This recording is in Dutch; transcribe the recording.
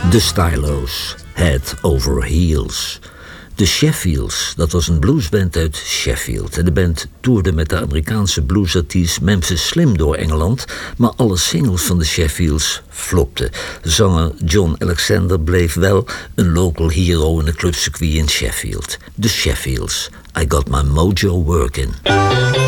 De Stylos, Head Over Heels. De Sheffields, dat was een bluesband uit Sheffield. En de band toerde met de Amerikaanse bluesartiest Memphis Slim door Engeland, maar alle singles van de Sheffields flopten. Zanger John Alexander bleef wel een local hero in de clubcircuit in Sheffield. De Sheffields, I Got My Mojo Workin'.